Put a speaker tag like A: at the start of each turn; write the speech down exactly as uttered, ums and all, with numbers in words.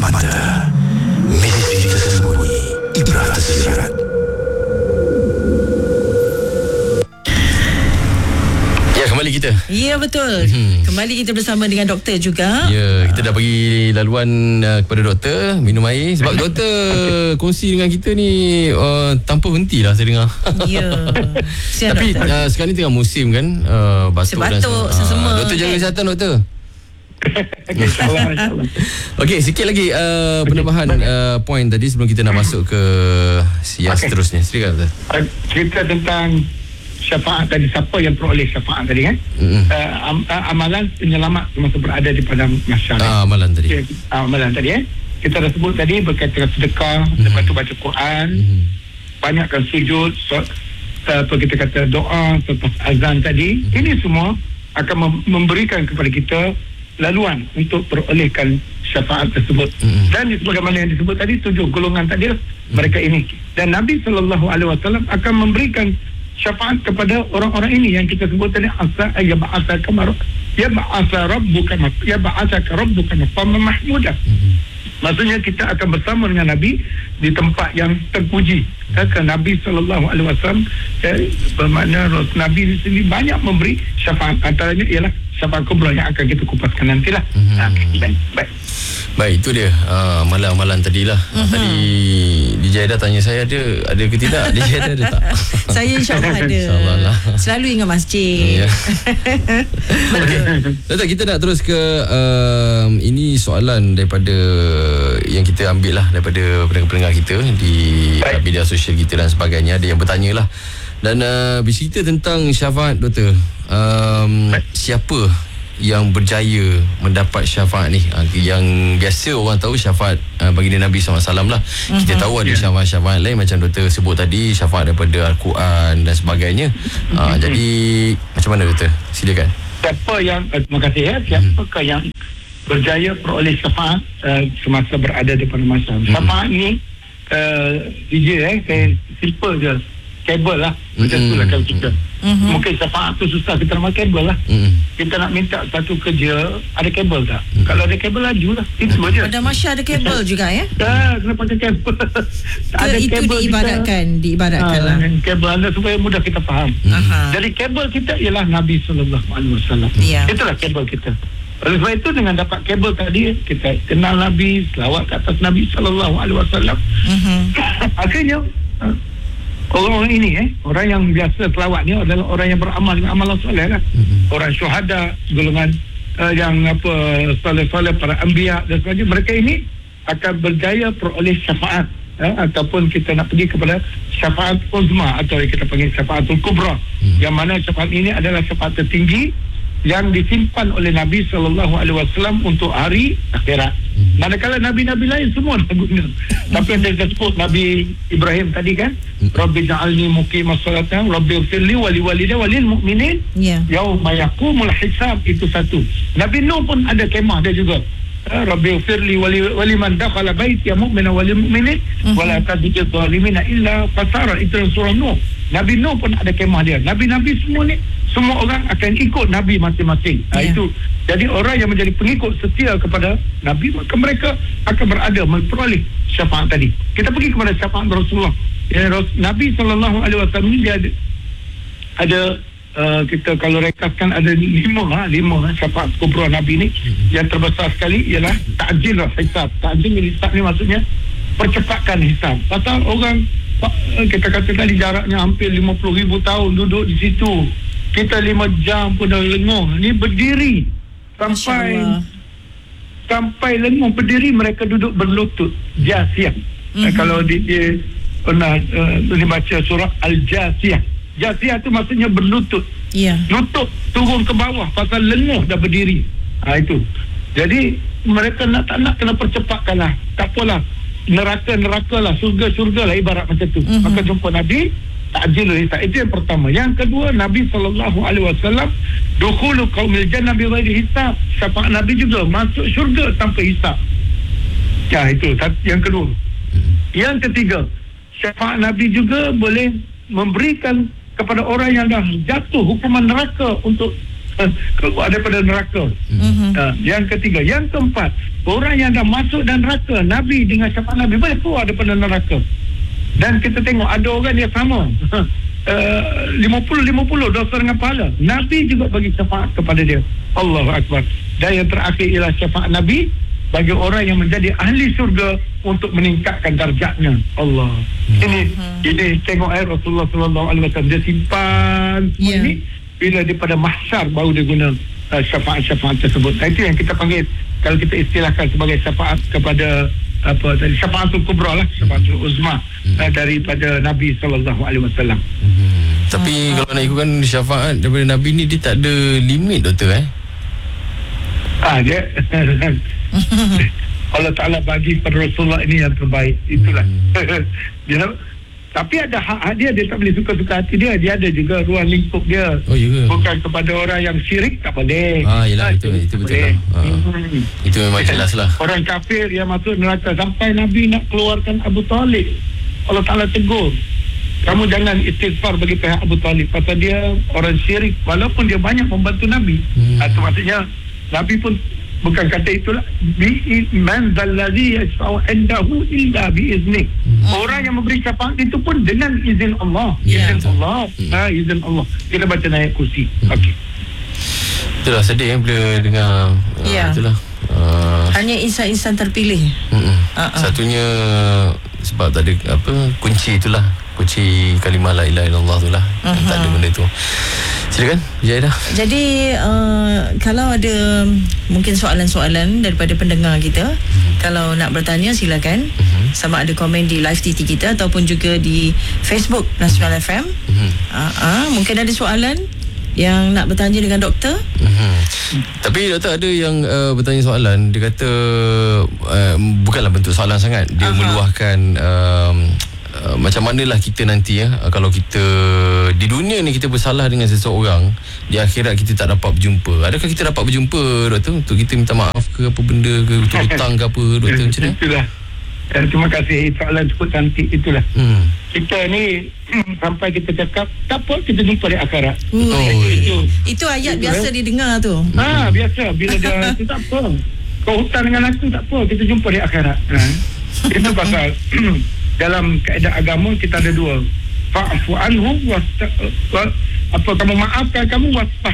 A: mata, misteri tersembunyi, ibrah tersirat.
B: Kembali kita.
C: Ya, betul. Hmm. Kembali kita bersama dengan doktor juga.
B: Ya, kita dah bagi laluan uh, kepada doktor minum air sebab doktor kongsi dengan kita ni uh, tanpa henti lah saya dengar.
C: Ya.
B: Tapi uh, sekarang ni tengah musim kan, uh, batuk dan
C: sebatuk, sesama.
B: Uh, doktor jaga
C: kan?
B: kesihatan doktor.
D: InsyaAllah, insyaAllah.
B: Okey, sikit lagi uh, penambahan uh, poin tadi sebelum kita nak masuk ke yang okay. seterusnya. Silakan doktor.
D: Uh, cerita tentang syafaat tadi, siapa yang peroleh syafaat tadi kan? Mm-hmm. Uh, am, uh, amalan penyelamat semasa berada di padang mahsyar.
B: Ah, amalan tadi.
D: Okay, uh, amalan tadi eh. Kita dah sebut tadi berkaitan dengan sedekah, mm-hmm. lepas tu baca Quran, mm-hmm. banyakkan sujud, so, uh, apa kita kata doa selepas azan tadi. Mm-hmm. Ini semua akan mem- memberikan kepada kita laluan untuk perolehkan syafaat tersebut. Mm-hmm. Dan sebagaimana yang disebut tadi, tujuh golongan tadi mm-hmm. mereka ini. Dan Nabi sallallahu alaihi wasallam akan memberikan syafaat kepada orang-orang ini yang kita sebut tadi, asa ya ba'asa kamar ya ba'asa rabbuka ya ba'asa rabbuka maqaman mahmuda. Mm-hmm. Maksudnya kita akan bersama dengan Nabi di tempat yang terpuji. Kata Nabi sallallahu alaihi wasallam, eh, bermakna Nabi di sini banyak memberi syafaat, antaranya ialah syafaat kubra yang akan kita kupaskan nantilah. Mm-hmm. Ha, baik, baik.
B: Baik, itu dia uh, amalan-amalan tadilah. Uh-huh. Tadi D J Aida tanya saya ada ada ke tidak? D J Aida ada tak?
C: Saya insya-Allah ada.
B: InsyaAllah lah.
C: Selalu ingat masjid.
B: Ya. Okey. Doktor, kita nak terus ke uh, ini soalan daripada yang kita ambil lah daripada pendengar-pendengar kita di uh, media sosial kita dan sebagainya. Ada yang bertanya lah. Dan uh, bercerita tentang syafaat, doktor. Um, siapa yang berjaya mendapat syafaat ni? Yang biasa orang tahu syafaat uh, baginda Nabi sallallahu alaihi wasallam lah. Uh-huh. Kita tahu ada syafaat-syafaat lain macam doktor sebut tadi, syafaat daripada Al-Quran dan sebagainya. Uh, jadi macam mana doktor? Silakan.
D: Siapa yang uh, terima kasih ya. Siapakah yang berjaya peroleh syafaat uh, semasa berada di padang mahsyar? Uh-huh. Syafaat ni uh, D J eh saya simple je. Kabel lah. Macam mm-hmm. tu lah kalau kita. Mm-hmm. Mungkin syafaat tu susah, kita nak kabel lah. Mm-hmm. Kita nak minta satu kerja, ada kabel tak? Mm-hmm. Kalau ada kabel, laju lah. Itu mm-hmm. je.
C: Pada Masya ada kabel juga ya?
D: Tak, kena pakai kabel. Ada
C: itu
D: kabel
C: diibaratkan,
D: kita,
C: diibaratkan
D: ha,
C: lah.
D: Kabel anda supaya mudah kita faham. Mm-hmm. Jadi kabel kita ialah Nabi sallallahu alaihi wasallam. Yeah. Itulah kabel kita. Oleh sebab itu dengan dapat kabel tadi, kita kenal Nabi, selawat ke atas Nabi sallallahu alaihi wasallam. Mm-hmm. Akhirnya, orang-orang ini eh orang yang biasa selawat ni adalah orang yang beramal dengan amalan soleh lah. Mm-hmm. Orang syuhada, golongan uh, yang apa soleh-soleh, para anbiya dan sebagainya. Mereka ini akan berjaya peroleh syafaat eh, ataupun kita nak pergi kepada syafaat uzma atau yang kita panggil syafaatul kubra. Mm-hmm. Yang mana syafaat ini adalah syafaat tertinggi yang disimpan oleh Nabi sallallahu alaihi wasallam untuk hari akhirat. Hmm. Manakala nabi-nabi lain semua dah guna. Tapi yang dia sebut Nabi Ibrahim tadi kan, hmm. Rabbi ja'alni muqimas salata, Rabbi ighfirli wa liwalidayya wa lil mu'minin yeah. yauma yaqumul hisab. Itu satu. Nabi Nuh pun ada kemah dia juga. Rabbi ighfirli wa liman dakhala baiti mu'mina wa lil mu'minin wa la tazidil zalimina illa fasara. Itu surah Nuh. Nabi Nuh pun ada kemah dia. Nabi-nabi semua ni, semua orang akan ikut Nabi masing-masing. Yeah. Ha, itu. Jadi orang yang menjadi pengikut setia kepada Nabi, maka mereka akan berada memperoleh syafaat tadi. Kita pergi kepada syafaat Rasulullah. Ya, Nabi sallallahu alaihi wasallam ni dia ada, ada uh, kita kalau rekaskan ada lima, ha, lima ha, syafaat kubra Nabi ni. Yang terbesar sekali ialah ta'jil hisab. Ta'jil hisab ni maksudnya percepatkan hisab. Pasal orang kita kata tadi jaraknya hampir lima puluh ribu tahun duduk di situ. Kita lima jam pun dah lenguh. Ni berdiri sampai sampai lenguh berdiri, mereka duduk berlutut jasiyah. Mm-hmm. Kalau dia, dia pernah uh, dibaca surah Al-Jasiyah. Jasiyah tu maksudnya berlutut. Yeah. Lutut turun ke bawah pasal lenguh dah berdiri. Ha, itu. Jadi mereka nak tak nak kena percepatkanlah. Tak apalah. Neraka-neraka lah, surga-surga lah ibarat macam tu. Mm-hmm. Maka jumpa Nabi ta'jilul hisab. Itu yang pertama. Yang kedua, Nabi sallallahu alaihi wasallam dukhulu qaumil jannah bi ghairi hisab. Syafaat Nabi juga masuk syurga tanpa hisab. Ya, itu yang kedua. Yang ketiga, syafaat Nabi juga boleh memberikan kepada orang yang dah jatuh hukuman neraka untuk uh, keluar daripada neraka. Mm-hmm. Uh, yang ketiga, yang keempat, orang yang dah masuk dan neraka, Nabi dengan syafaat Nabi boleh keluar daripada neraka. Dan kita tengok ada orang yang sama uh, lima puluh lima puluh dosa dengan pahala, Nabi juga bagi syafaat kepada dia. Allahu Akbar. Dan yang terakhir ialah syafaat Nabi bagi orang yang menjadi ahli syurga untuk meningkatkan darjatnya. Allah. Hmm. Ini ini tengok eh, Rasulullah sallallahu alaihi wasallam dia simpan semua yeah. ini bila daripada mahsyar baru dia guna uh, syafaat-syafaat tersebut. Nah, itu yang kita panggil, kalau kita istilahkan sebagai syafaat kepada apa tadi, syafaatul kubra lah, syafaatul uzma hmm. uh, daripada Nabi sallallahu alaihi wasallam.
B: Hmm. Tapi hmm. kalau nak ikutkan syafaat daripada Nabi ni, dia tak ada limit, doktor eh?
D: Ah, dia Allah Ta'ala bagi pada Rasulullah ini yang terbaik. Itulah hmm. dia, tapi ada hak dia, dia tak boleh suka-suka hati dia. Dia ada juga ruang lingkup dia.
B: Oh, ya.
D: Bukan kepada orang yang syirik tak boleh.
B: Ah, yelah, itu, itu, itu betul lah. Hmm. Itu memang jelas lah.
D: Orang kafir yang masuk neraka, sampai Nabi nak keluarkan Abu Talib, Allah Ta'ala tegur, kamu jangan istighfar bagi pihak Abu Talib pasal dia orang syirik, walaupun dia banyak membantu Nabi. hmm. Itu maksudnya Nabi pun bukan kata itulah bi man dallazi yashfa'u indahu illa bi izni. Hmm. Orang yang memberi syafaat itu pun dengan izin Allah.
B: Ya,
D: izin
B: betul.
D: Allah. Hmm. Ha, izin Allah. Kita baca ayat kursi. Hmm. Okey.
B: Itulah sedih eh, bila dengar.
C: Ya.
B: Uh, itulah. Uh,
C: Hanya insan-insan terpilih.
B: uh-uh. Uh-uh. Satunya sebab tak ada apa kunci itulah. Kunci kalimah la ilaha illallah tu lah. Uh-huh. Tak ada benda tu. Silakan Jaidah.
C: Jadi uh, kalau ada mungkin soalan-soalan daripada pendengar kita, uh-huh. kalau nak bertanya silakan. uh-huh. Sama ada komen di live T T kita ataupun juga di Facebook Nasional F M. uh-huh. uh-huh. Mungkin ada soalan yang nak bertanya dengan doktor.
B: uh-huh. Tapi doktor ada yang uh, bertanya soalan. Dia kata uh, bukanlah bentuk soalan sangat. Dia uh-huh. meluahkan um, Uh, macam manalah kita nanti ya, uh, kalau kita di dunia ni kita bersalah dengan seseorang, di akhirat kita tak dapat berjumpa. Adakah kita dapat berjumpa, doktor, untuk kita minta maaf ke apa benda ke, untuk hutang ke apa, doktor, macam mana?
D: Itulah. Dan terima kasih, soalan cukup cantik. Itulah. Hmm. Kita ni sampai kita cakap tak apa, kita jumpa di akhirat.
C: Hmm.
B: Oh,
C: itu,
B: itu.
C: itu ayat itu, biasa didengar tu.
D: Ha, biasa bila dia itu tak apa. Kau hutang dengan aku tak apa, kita jumpa di akhirat. Ha. Itu pasal dalam kaedah agama kita ada dua, fa'fu anhum wa apa, kamu maafkan kamu, wasfah